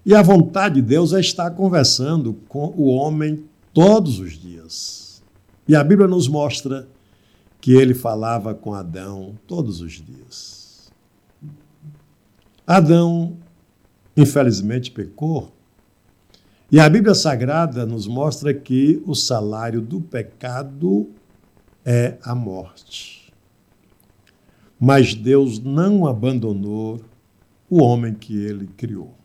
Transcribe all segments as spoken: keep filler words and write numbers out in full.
E a vontade de Deus é estar conversando com o homem todos os dias. E a Bíblia nos mostra que ele falava com Adão todos os dias. Adão, infelizmente, pecou. E a Bíblia Sagrada nos mostra que o salário do pecado é a morte. Mas Deus não abandonou o homem que ele criou.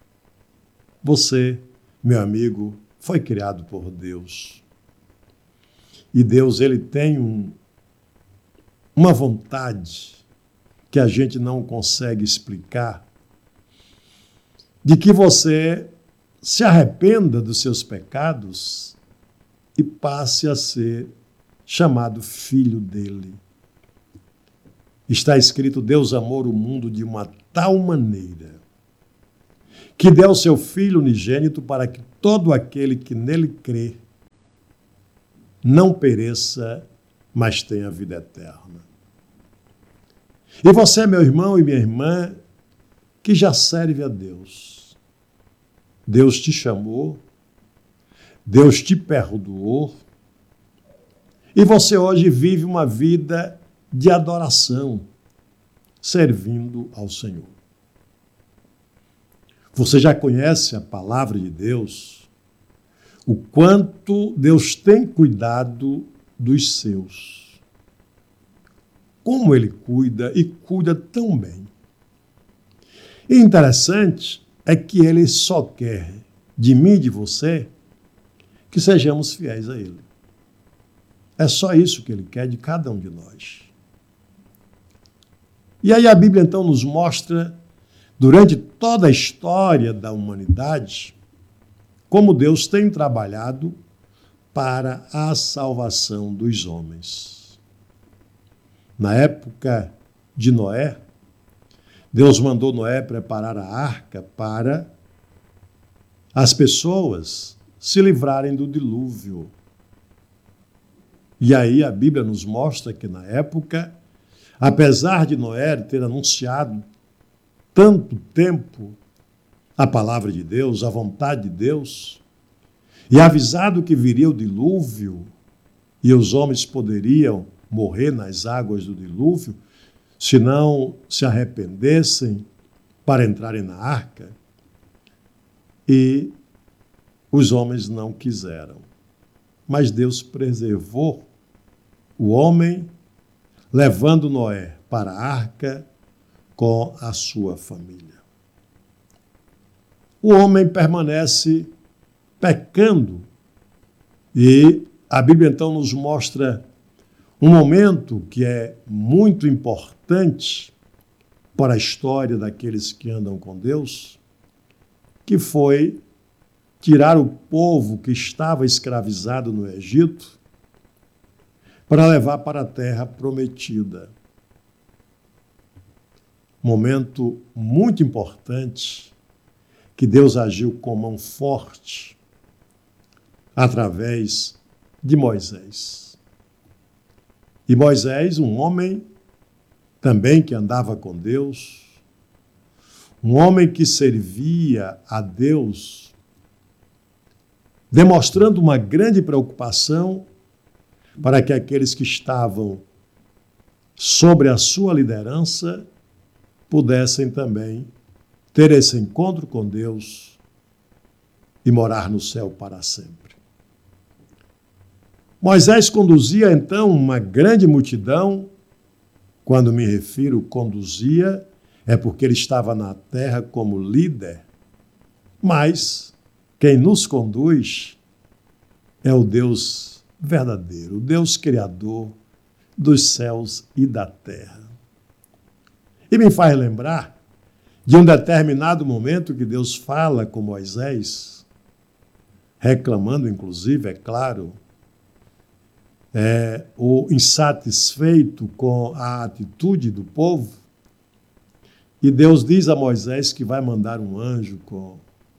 Você, meu amigo, foi criado por Deus. E Deus, ele tem um, uma vontade que a gente não consegue explicar, de que você se arrependa dos seus pecados e passe a ser chamado filho dele. Está escrito: Deus amou o mundo de uma tal maneira que deu o seu Filho unigênito para que todo aquele que nele crê não pereça, mas tenha vida eterna. E você, meu irmão e minha irmã, que já serve a Deus, Deus te chamou, Deus te perdoou, e você hoje vive uma vida de adoração, servindo ao Senhor. Você já conhece a palavra de Deus, o quanto Deus tem cuidado dos seus. Como Ele cuida e cuida tão bem. E interessante é que Ele só quer de mim e de você que sejamos fiéis a Ele. É só isso que Ele quer de cada um de nós. E aí a Bíblia então nos mostra, durante toda a história da humanidade, como Deus tem trabalhado para a salvação dos homens. Na época de Noé, Deus mandou Noé preparar a arca para as pessoas se livrarem do dilúvio. E aí a Bíblia nos mostra que na época, apesar de Noé ter anunciado tanto tempo a palavra de Deus, a vontade de Deus, e avisado que viria o dilúvio e os homens poderiam morrer nas águas do dilúvio, se não se arrependessem para entrarem na arca, e os homens não quiseram. Mas Deus preservou o homem, levando Noé para a arca com a sua família. O homem permanece pecando e a Bíblia então nos mostra um momento que é muito importante para a história daqueles que andam com Deus, que foi tirar o povo que estava escravizado no Egito para levar para a terra prometida. Momento muito importante que Deus agiu com mão forte através de Moisés. E Moisés, um homem também que andava com Deus, um homem que servia a Deus, demonstrando uma grande preocupação para que aqueles que estavam sobre a sua liderança pudessem também ter esse encontro com Deus e morar no céu para sempre. Moisés conduzia então uma grande multidão. Quando me refiro conduzia, é porque ele estava na terra como líder, mas quem nos conduz é o Deus verdadeiro, o Deus criador dos céus e da terra. E me faz lembrar de um determinado momento que Deus fala com Moisés, reclamando, inclusive, é claro, é, o insatisfeito com a atitude do povo. E Deus diz a Moisés que vai mandar um anjo com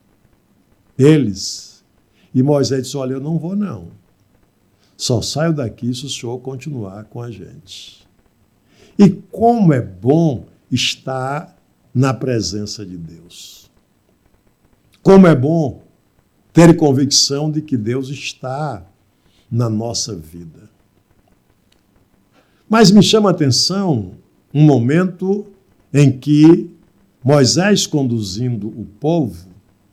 eles. E Moisés diz: olha, eu não vou não. Só saio daqui se o Senhor continuar com a gente. E como é bom estar na presença de Deus. Como é bom ter convicção de que Deus está na nossa vida. Mas me chama a atenção um momento em que Moisés, conduzindo o povo,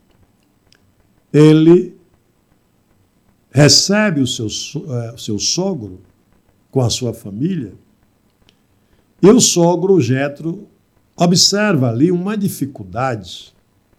ele recebe o seu, o seu sogro com a sua família, e o sogro, Jetro, observa ali uma dificuldade.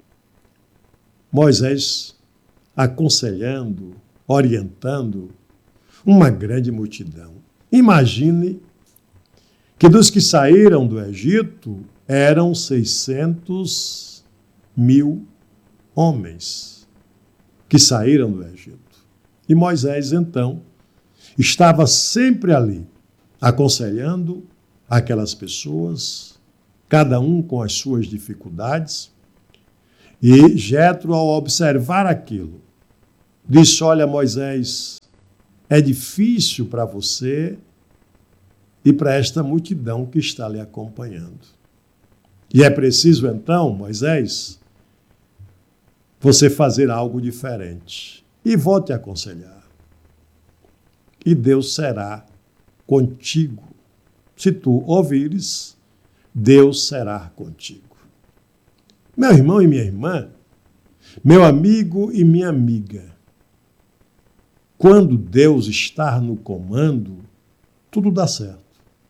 Moisés aconselhando, orientando uma grande multidão. Imagine que dos que saíram do Egito eram seiscentos mil homens que saíram do Egito. E Moisés, então, estava sempre ali, aconselhando aquelas pessoas, cada um com as suas dificuldades. E Jetro, ao observar aquilo, disse: olha, Moisés, é difícil para você e para esta multidão que está lhe acompanhando. E é preciso, então, Moisés, você fazer algo diferente. E vou te aconselhar. E Deus será contigo. Se tu ouvires, Deus será contigo. Meu irmão e minha irmã, meu amigo e minha amiga, quando Deus está no comando, tudo dá certo.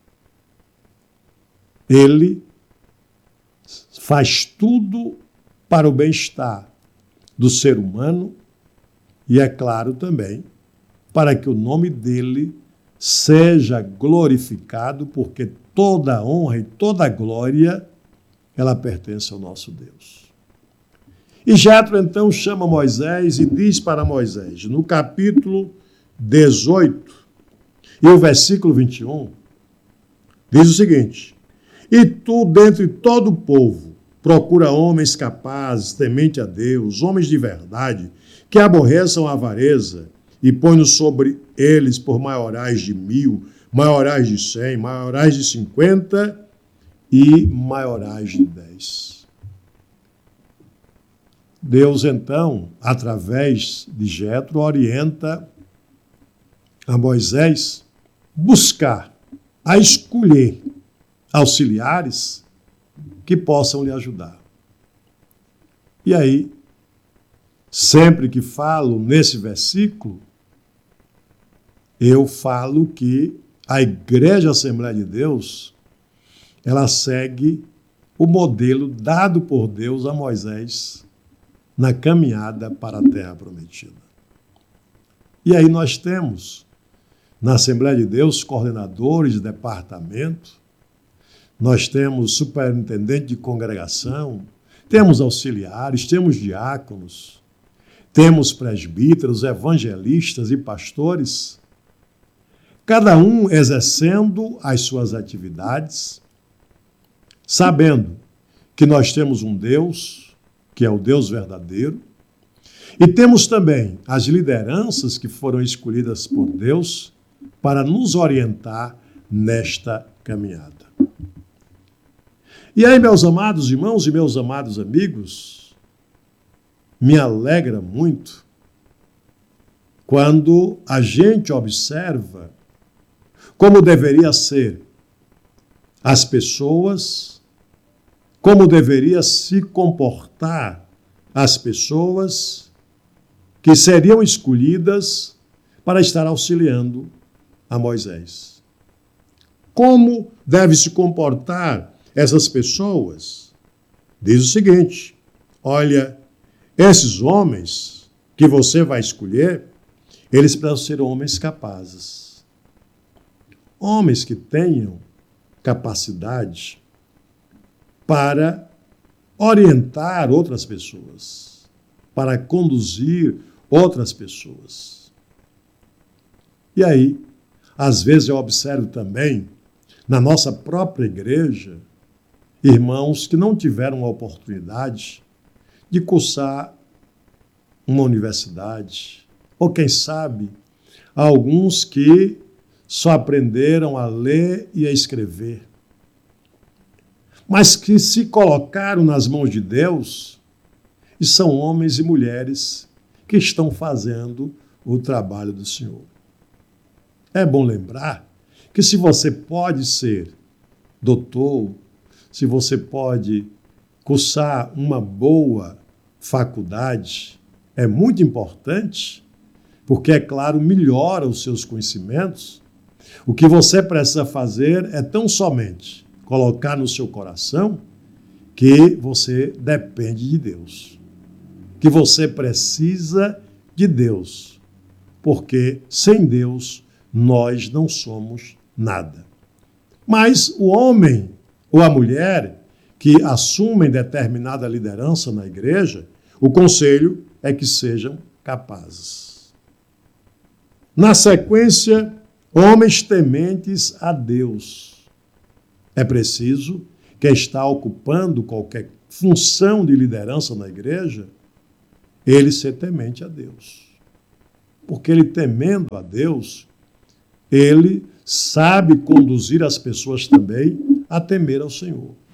Ele faz tudo para o bem-estar do ser humano e, é claro, também para que o nome dele seja glorificado, porque toda a honra e toda a glória, ela pertence ao nosso Deus. E Jetro então chama Moisés e diz para Moisés, no capítulo dezoito e o versículo vinte e um, diz o seguinte: e tu, dentre todo o povo, procura homens capazes, temente a Deus, homens de verdade, que aborreçam a avareza, e põe-nos sobre eles por maiorais de mil, maiorais de cem, maiorais de cinquenta e maiorais de dez. Deus, então, através de Jetro, orienta a Moisés buscar, a escolher auxiliares que possam lhe ajudar. E aí, sempre que falo nesse versículo, eu falo que a Igreja Assembleia de Deus, ela segue o modelo dado por Deus a Moisés na caminhada para a Terra Prometida. E aí nós temos, na Assembleia de Deus, coordenadores de departamento, nós temos superintendente de congregação, temos auxiliares, temos diáconos, temos presbíteros, evangelistas e pastores, cada um exercendo as suas atividades, sabendo que nós temos um Deus, que é o Deus verdadeiro, e temos também as lideranças que foram escolhidas por Deus para nos orientar nesta caminhada. E aí, meus amados irmãos e meus amados amigos, me alegra muito quando a gente observa como deveria ser as pessoas, como deveria se comportar as pessoas que seriam escolhidas para estar auxiliando a Moisés. Como deve se comportar essas pessoas? Diz o seguinte: olha, esses homens que você vai escolher, eles precisam ser homens capazes. Homens que tenham capacidade para orientar outras pessoas, para conduzir outras pessoas. E aí, às vezes eu observo também, na nossa própria igreja, irmãos que não tiveram a oportunidade de cursar uma universidade, ou quem sabe, alguns que só aprenderam a ler e a escrever, mas que se colocaram nas mãos de Deus e são homens e mulheres que estão fazendo o trabalho do Senhor. É bom lembrar que se você pode ser doutor, se você pode cursar uma boa faculdade, é muito importante, porque, é claro, melhora os seus conhecimentos. O que você precisa fazer é tão somente colocar no seu coração que você depende de Deus, que você precisa de Deus, porque sem Deus nós não somos nada. Mas o homem ou a mulher que assumem determinada liderança na igreja, o conselho é que sejam capazes. Na sequência, homens tementes a Deus. É preciso que está ocupando qualquer função de liderança na igreja, ele ser temente a Deus. Porque ele temendo a Deus, ele sabe conduzir as pessoas também a temer ao Senhor.